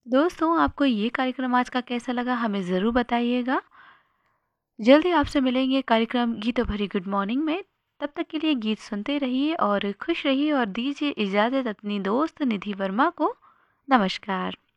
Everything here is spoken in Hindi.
दोस्तों, आपको ये कार्यक्रम आज का कैसा लगा हमें ज़रूर बताइएगा। जल्दी आपसे मिलेंगे कार्यक्रम गीतों भरी गुड मॉर्निंग में। तब तक के लिए गीत सुनते रहिए और खुश रहिए और दीजिए इजाज़त अपनी दोस्त निधि वर्मा को। नमस्कार।